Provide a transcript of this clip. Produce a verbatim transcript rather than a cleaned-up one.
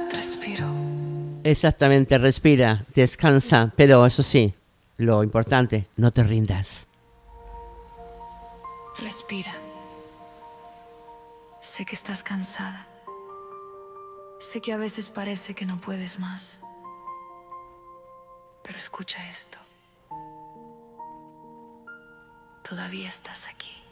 Respiro. Exactamente, respira, descansa, pero eso sí, lo importante, no te rindas. Respira. Sé que estás cansada. Sé que a veces parece que no puedes más. Pero escucha esto. Todavía estás aquí.